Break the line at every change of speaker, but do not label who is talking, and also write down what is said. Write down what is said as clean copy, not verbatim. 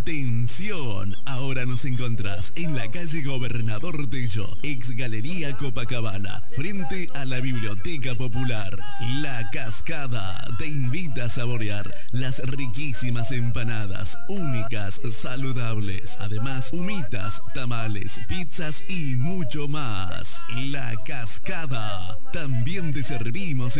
Atención, ahora nos encontrás en la calle Gobernador Tello, ex Galería Copacabana, frente a la Biblioteca Popular. La Cascada te invita a saborear las riquísimas empanadas, únicas, saludables. Además, humitas, tamales, pizzas y mucho más. La Cascada. También te servimos